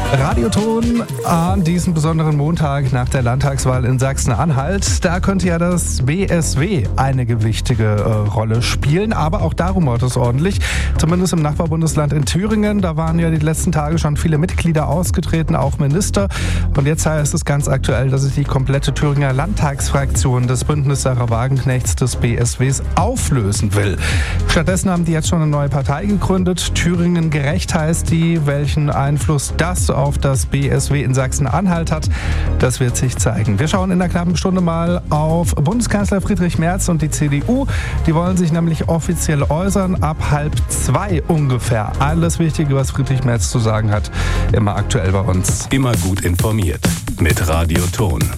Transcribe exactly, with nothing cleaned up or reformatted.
Radioton an diesem besonderen Montag nach der Landtagswahl in Sachsen-Anhalt. Da könnte ja das B S W eine gewichtige äh, Rolle spielen, aber auch darum wird es ordentlich. Zumindest im Nachbarbundesland in Thüringen. Da waren ja die letzten Tage schon viele Mitglieder ausgetreten, auch Minister. Und jetzt heißt es ganz aktuell, dass sich die komplette Thüringer Landtagsfraktion des Bündnis Sarah Wagenknechts des B S Ws auflösen will. Stattdessen haben die jetzt schon eine neue Partei gegründet. Thüringen gerecht heißt die. Welchen Einfluss das auf das B S W in Sachsen-Anhalt hat, das wird sich zeigen. Wir schauen in einer knappen Stunde mal auf Bundeskanzler Friedrich Merz und die C D U. Die wollen sich nämlich offiziell äußern, ab halb zwei ungefähr. Alles Wichtige, was Friedrich Merz zu sagen hat, immer aktuell bei uns. Immer gut informiert mit Radioton.